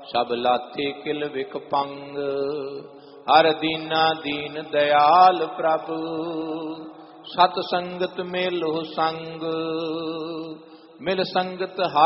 ਸਭ ਲਾਥੇ ਕਿਲ ਵਿਖ ਪੰਗ। ਹਰ ਦੀਨਾ ਦੀਨ ਦਇਆਲ ਪ੍ਰਭ, ਸਤ ਸੰਗਤ ਮੇਲੋ ਸੰਗ। ਮਿਲ ਸੰਗਤ